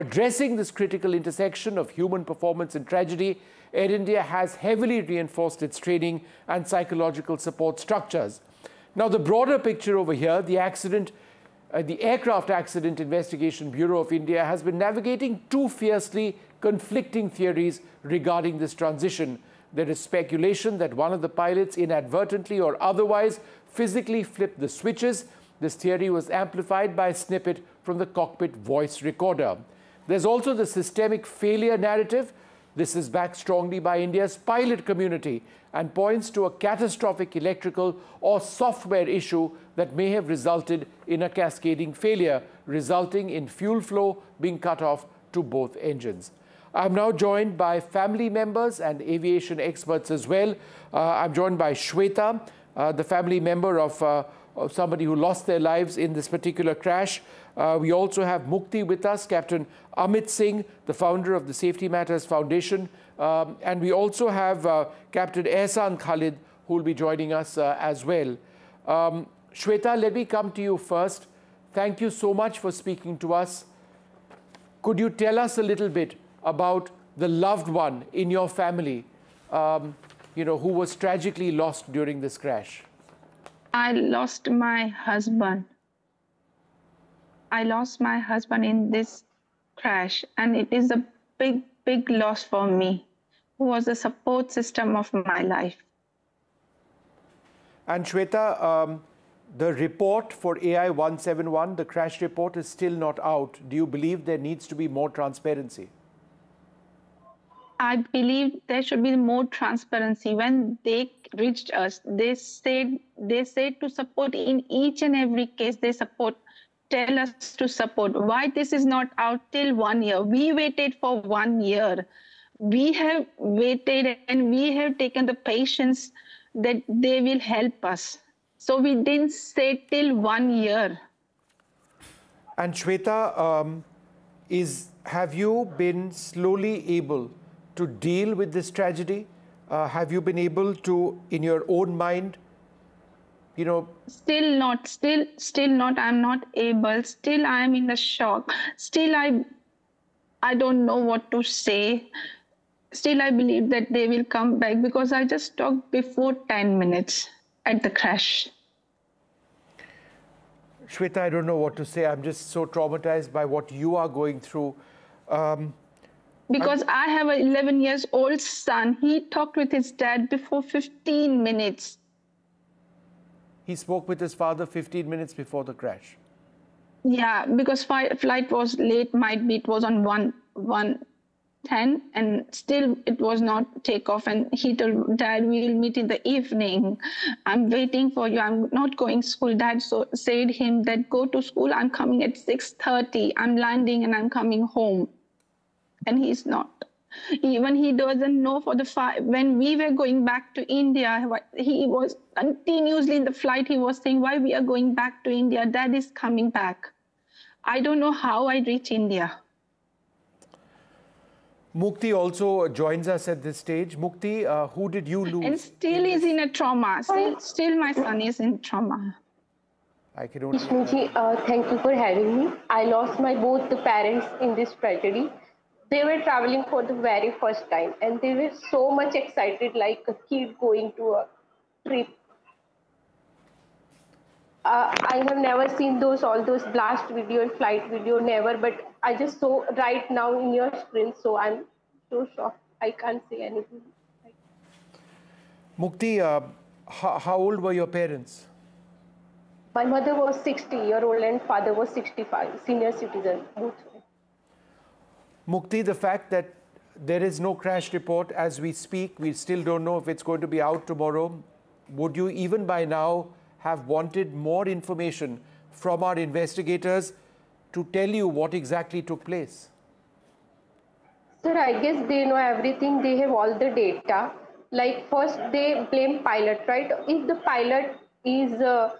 Addressing this critical intersection of human performance and tragedy, Air India has heavily reinforced its training and psychological support structures. Now, the broader picture over here, the Aircraft Accident Investigation Bureau of India has been navigating two fiercely conflicting theories regarding this transition. There is speculation that one of the pilots inadvertently or otherwise physically flipped the switches. This theory was amplified by a snippet from the cockpit voice recorder. There's also the systemic failure narrative. This is backed strongly by India's pilot community and points to a catastrophic electrical or software issue that may have resulted in a cascading failure, resulting in fuel flow being cut off to both engines. I'm now joined by family members and aviation experts as well. I'm joined by Shweta, the family member of somebody who lost their lives in this particular crash. We also have Mukti with us, Captain Amit Singh, the founder of the Safety Matters Foundation. And we also have Captain Ehsan Khalid, who will be joining us as well. Shweta, let me come to you first. Thank you so much for speaking to us. Could you tell us a little bit about the loved one in your family, who was tragically lost during this crash? I lost my husband. I lost my husband in this crash, and it is a big, big loss for me, who was the support system of my life. And Shweta, the report for AI-171, the crash report, is still not out. Do you believe there needs to be more transparency? I believe there should be more transparency. When they reached us, they said to support in each and every case. Tell us to support. Why this is not out till 1 year? We waited for 1 year. We have waited and we have taken the patience that they will help us. So we didn't say till 1 year. And Shweta, have you been slowly able to deal with this tragedy? Have you been able to, in your own mind, Still not. I'm not able. Still, I'm in the shock. Still, I don't know what to say. Still, I believe that they will come back because I just talked before 10 minutes at the crash. Shweta, I don't know what to say. I'm just so traumatized by what you are going through. Because I have an 11-year-old son. He talked with his dad before 15 minutes. He spoke with his father 15 minutes before the crash. Yeah, because flight was late. It was on 1:10, and still it was not takeoff. And he told Dad, we will meet in the evening. I'm waiting for you. I'm not going to school. Dad said him that go to school. I'm coming at 6:30. I'm landing and I'm coming home. And he's not. Even he doesn't know for the when we were going back to India, he was continuously in the flight. He was saying, why we are going back to India? Dad is coming back. I don't know how I reach India. Mukti also joins us at this stage. Mukti, who did you lose? And still is in a trauma. Still my son is in trauma. I can only... Thank you for having me. I lost both the parents in this tragedy. They were traveling for the very first time and they were so much excited, like a kid going to a trip. I have never seen all those blast video and flight video, never, but I just saw right now in your screen, so I'm so shocked. I can't say anything. Mukti, how old were your parents? My mother was 60-year-old and father was 65, senior citizen, both. Mukti, the fact that there is no crash report as we speak, we still don't know if it's going to be out tomorrow. Would you even by now have wanted more information from our investigators to tell you what exactly took place? Sir, I guess they know everything. They have all the data. Like first they blame pilot, right? If the pilot is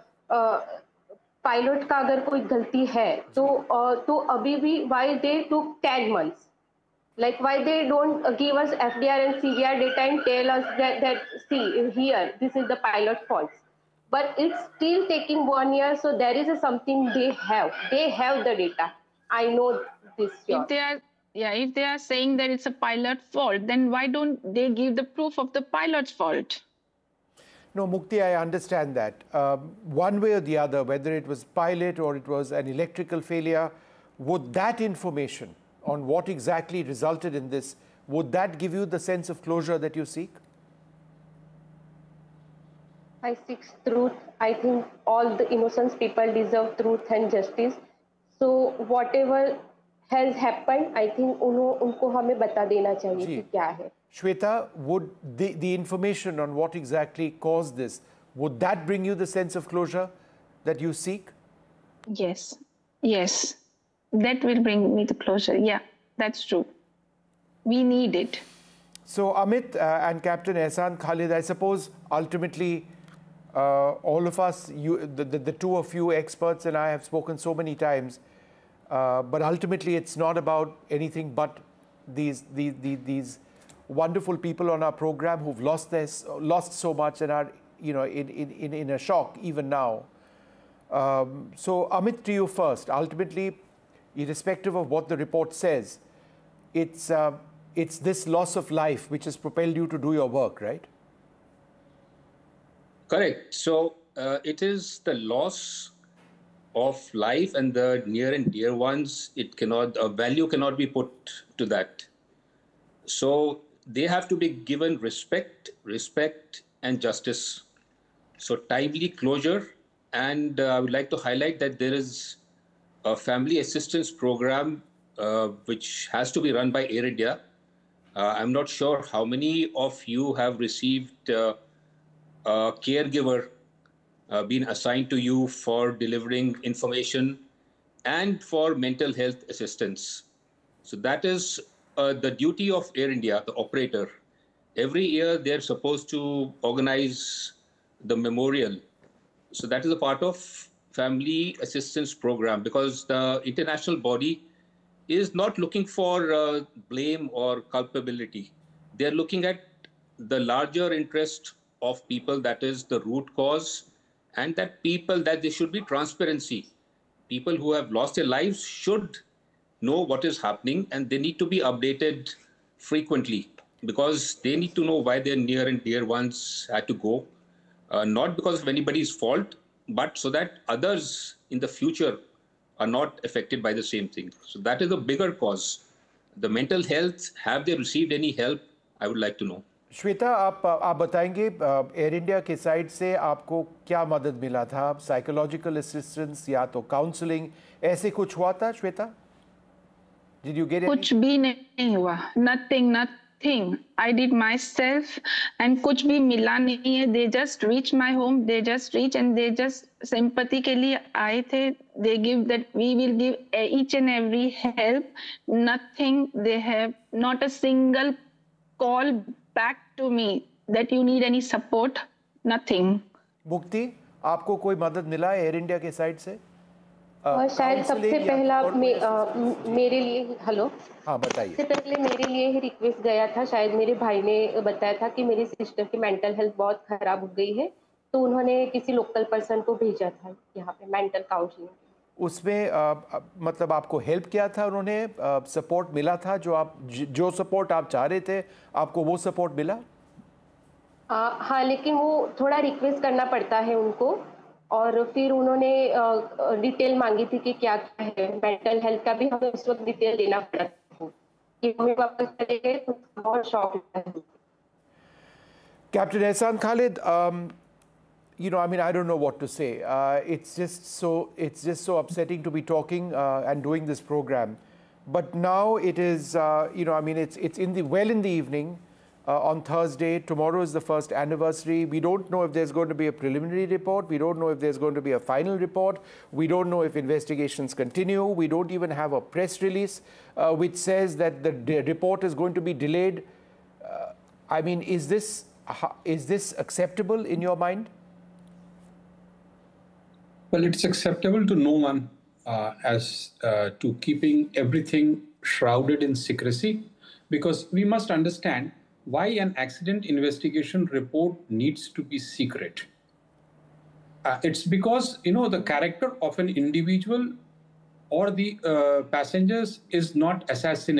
pilot का अगर कोई गलती है तो अभी भी why they took 10 months? Like why they don't give us FDR and CVR data and tell us that see here this is the pilot fault, but it's still taking 1 year. So there is something they have the data. I know this sure. If they are saying that it's a pilot fault, then why don't they give the proof of the pilot's fault? No, Mukti, I understand that. One way or the other, whether it was pilot or it was an electrical failure, would that information on what exactly resulted in this, would that give you the sense of closure that you seek? I seek truth. I think all the innocent people deserve truth and justice. So whatever has happened, I think उनको हमें बता देना चाहिए कि क्या है. Shweta, would the information on what exactly caused this, would that bring you the sense of closure that you seek? Yes, yes, that will bring me to closure. Yeah, that's true. We need it. So Amit and Captain Ehsan Khalid, I suppose ultimately all of us, the two of you experts and I have spoken so many times, but ultimately it's not about anything but these wonderful people on our program who've lost so much and are, you know, in a shock even now. So Amit, to you first. Ultimately, irrespective of what the report says, it's this loss of life which has propelled you to do your work, right? Correct. So it is the loss of life and the near and dear ones. It cannot, value cannot be put to that. So they have to be given respect and justice. So timely closure. And I would like to highlight that there is a family assistance program which has to be run by Air India. I'm not sure how many of you have received a caregiver been assigned to you for delivering information and for mental health assistance. So that is the duty of Air India, the operator. Every year they're supposed to organize the memorial. So that is a part of family assistance program, because the international body is not looking for blame or culpability. They're looking at the larger interest of people, that is the root cause, and that there should be transparency. People who have lost their lives should know what is happening, and they need to be updated frequently, because they need to know why their near and dear ones had to go, not because of anybody's fault, but so that others in the future are not affected by the same thing. So that is a bigger cause. The mental health, have they received any help? I would like to know. Shweta, आप बताएंगे air India के side से आपको क्या मदद मिला था? Psychological assistance या तो काउंसलिंग, ऐसे कुछ हुआ था श्वेता? Did you get कुछ भी नहीं हुआ. Nothing. I did myself, and कुछ भी मिला नहीं है. They just reach my home. They just reach and they just sympathy के लिए आए थे. They give that we will give each and every help. Nothing. They have not a single call back to me that you need any support. Nothing. मुक्ति, आपको कोई मदद मिला air India के साइड से? शायद सबसे पहला मेरे लिए, हेलो, हाँ बताइए. सबसे पहले मेरे लिए ही रिक्वेस्ट गया था. शायद मेरे भाई ने बताया था कि मेरी सिस्टर की मेंटल हेल्थ बहुत खराब हो गई है, तो उन्होंने किसी लोकल पर्सन को भेजा था यहाँ पे मेंटल काउंसलिंग. उसमें मतलब आपको हेल्प किया था उन्होंने? सपोर्ट मिला था? जो सपोर्ट आप चाह रहे थे, आपको वो सपोर्ट मिला? हाँ, लेकिन वो थोड़ा रिक्वेस्ट करना पड़ता है उनको, और फिर उन्होंने डिटेल मांगी थी कि क्या क्या है. मेंटल हेल्थ का भी हमें उस वक्त डिटेल देना पड़ा था कि हमें वापस चले गए तो बहुत शॉक लगा. Captain Ehsan Khalid, you know, I mean, I don't know what to say. It's just so upsetting to be talking and doing this program. But now it is, you know, I mean, it's in the evening on Thursday. Tomorrow is the first anniversary. We don't know if there's going to be a preliminary report. We don't know if there's going to be a final report. We don't know if investigations continue. We don't even have a press release which says that the report is going to be delayed. I mean, is this acceptable in your mind? Well, it's acceptable to no one as to keeping everything shrouded in secrecy, because we must understand why an accident investigation report needs to be secret. It's because, you know, the character of an individual or the passengers is not assassination.